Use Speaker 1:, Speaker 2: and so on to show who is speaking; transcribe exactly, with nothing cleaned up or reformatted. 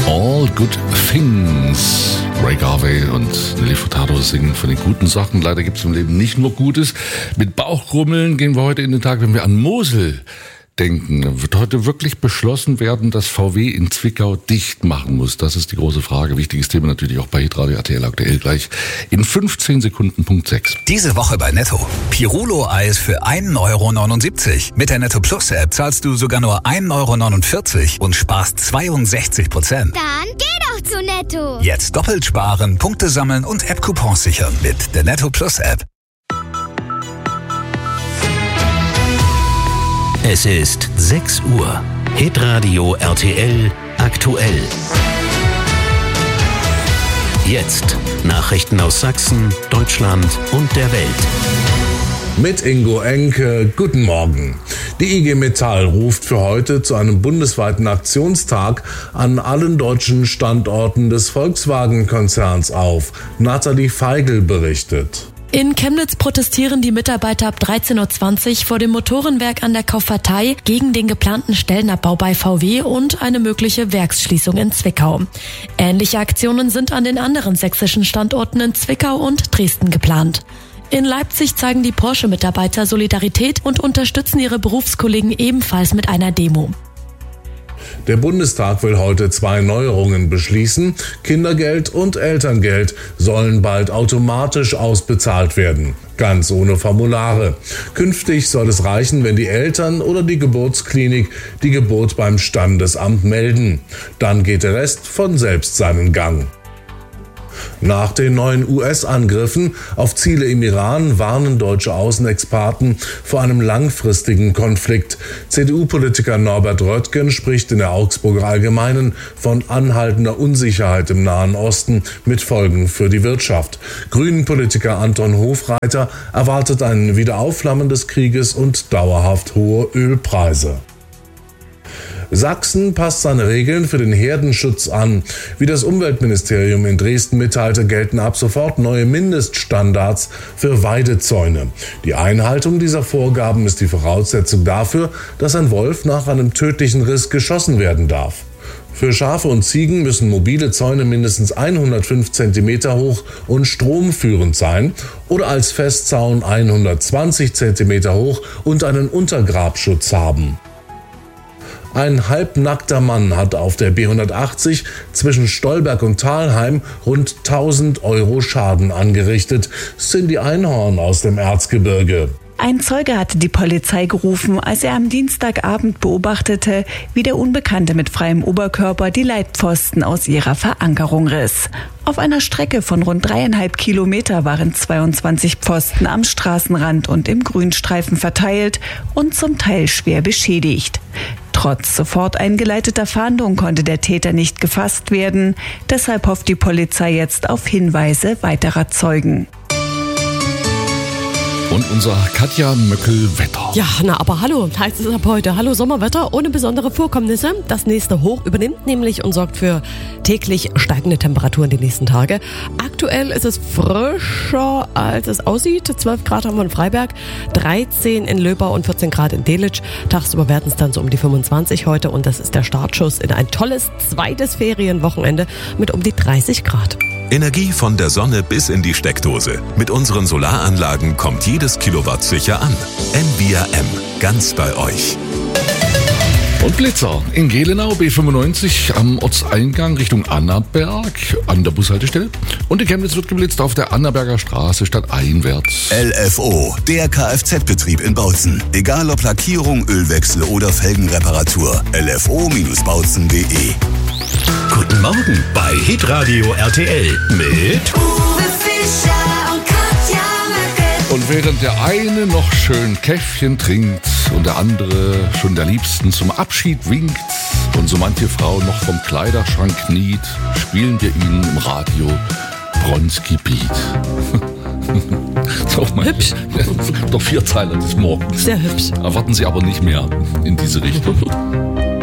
Speaker 1: All Good Things. Ray Garvey und Nelly Furtado singen von den guten Sachen. Leider gibt es im Leben nicht nur Gutes. Mit Bauchgrummeln gehen wir heute in den Tag, wenn wir an Mosel denken. Wird heute wirklich beschlossen werden, dass V W in Zwickau dicht machen muss? Das ist die große Frage. Wichtiges Thema natürlich auch bei Hitradio R T L aktuell gleich in fünfzehn Sekunden. Punkt sechs.
Speaker 2: Diese Woche bei Netto. Pirulo-Eis für ein Euro neunundsiebzig. Mit der Netto Plus App zahlst du sogar nur ein Euro neunundvierzig und sparst zweiundsechzig Prozent.
Speaker 3: Dann geh doch zu Netto.
Speaker 2: Jetzt doppelt sparen, Punkte sammeln und App-Coupons sichern mit der Netto Plus App.
Speaker 4: Es ist sechs Uhr. Hitradio R T L aktuell. Jetzt Nachrichten aus Sachsen, Deutschland und der Welt.
Speaker 5: Mit Ingo Enke, guten Morgen. Die I G Metall ruft für heute zu einem bundesweiten Aktionstag an allen deutschen Standorten des Volkswagen-Konzerns auf. Nathalie Feigl berichtet.
Speaker 6: In Chemnitz protestieren die Mitarbeiter ab dreizehn Uhr zwanzig vor dem Motorenwerk an der Kaufvertei gegen den geplanten Stellenabbau bei V W und eine mögliche Werksschließung in Zwickau. Ähnliche Aktionen sind an den anderen sächsischen Standorten in Zwickau und Dresden geplant. In Leipzig zeigen die Porsche-Mitarbeiter Solidarität und unterstützen ihre Berufskollegen ebenfalls mit einer Demo.
Speaker 5: Der Bundestag will heute zwei Neuerungen beschließen. Kindergeld und Elterngeld sollen bald automatisch ausbezahlt werden. Ganz ohne Formulare. Künftig soll es reichen, wenn die Eltern oder die Geburtsklinik die Geburt beim Standesamt melden. Dann geht der Rest von selbst seinen Gang. Nach den neuen U S-Angriffen auf Ziele im Iran warnen deutsche Außenexperten vor einem langfristigen Konflikt. C D U-Politiker Norbert Röttgen spricht in der Augsburger Allgemeinen von anhaltender Unsicherheit im Nahen Osten mit Folgen für die Wirtschaft. Grünen-Politiker Anton Hofreiter erwartet ein Wiederaufflammen des Krieges und dauerhaft hohe Ölpreise. Sachsen passt seine Regeln für den Herdenschutz an. Wie das Umweltministerium in Dresden mitteilte, gelten ab sofort neue Mindeststandards für Weidezäune. Die Einhaltung dieser Vorgaben ist die Voraussetzung dafür, dass ein Wolf nach einem tödlichen Riss geschossen werden darf. Für Schafe und Ziegen müssen mobile Zäune mindestens hundertfünf Zentimeter hoch und stromführend sein oder als Festzaun hundertzwanzig Zentimeter hoch und einen Untergrabschutz haben. Ein halbnackter Mann hat auf der B hundertachtzig zwischen Stolberg und Thalheim rund tausend Euro Schaden angerichtet. Cindy Einhorn aus dem Erzgebirge.
Speaker 7: Ein Zeuge hatte die Polizei gerufen, als er am Dienstagabend beobachtete, wie der Unbekannte mit freiem Oberkörper die Leitpfosten aus ihrer Verankerung riss. Auf einer Strecke von rund dreieinhalb Kilometer waren zweiundzwanzig Pfosten am Straßenrand und im Grünstreifen verteilt und zum Teil schwer beschädigt. Trotz sofort eingeleiteter Fahndung konnte der Täter nicht gefasst werden. Deshalb hofft die Polizei jetzt auf Hinweise weiterer Zeugen.
Speaker 1: Und unser Katja Möckel-Wetter.
Speaker 8: Ja, na aber hallo, heißt es ab heute. Hallo Sommerwetter ohne besondere Vorkommnisse. Das nächste Hoch übernimmt nämlich und sorgt für täglich steigende Temperaturen die nächsten Tage. Aktuell ist es frischer, als es aussieht. zwölf Grad haben wir in Freiberg, dreizehn in Löbau und vierzehn Grad in Delitzsch. Tagsüber werden es dann so um die fünfundzwanzig heute und das ist der Startschuss in ein tolles zweites Ferienwochenende mit um die dreißig Grad.
Speaker 9: Energie von der Sonne bis in die Steckdose. Mit unseren Solaranlagen kommt jedes Kilowatt sicher an. N V R M, ganz bei euch.
Speaker 1: Und Blitzer in Gelenau, B fünfundneunzig am Ortseingang Richtung Annaberg an der Bushaltestelle. Und in Chemnitz wird geblitzt auf der Annaberger Straße stadteinwärts.
Speaker 2: L F O, der Kfz-Betrieb in Bautzen. Egal ob Lackierung, Ölwechsel oder Felgenreparatur. L F O Bautzen punkt de.
Speaker 4: Guten Morgen bei Hitradio R T L mit
Speaker 3: Uwe Fischer und Katja Möckel.
Speaker 1: Und während der eine noch schön Käffchen trinkt und der andere schon der Liebsten zum Abschied winkt und so manche Frau noch vom Kleiderschrank kniet, spielen wir Ihnen im Radio Bronski Beat. Doch, mal,
Speaker 8: Hübsch.
Speaker 1: Ja, doch vier Zeilen des Morgens.
Speaker 8: Sehr hübsch.
Speaker 1: Erwarten Sie aber nicht mehr in diese Richtung.